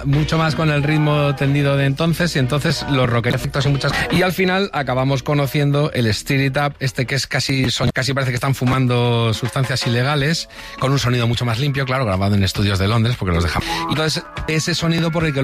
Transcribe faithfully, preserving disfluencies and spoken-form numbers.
mucho más con el ritmo tendido de entonces, y entonces los rockeros efectos y muchas... Y al final acabamos conociendo el Stir It Up, este que es casi, son, casi parece que están fumando sustancias ilegales, con un sonido mucho más limpio, claro, grabado en estudios de Londres, porque los dejamos. Entonces, ese sonido por el que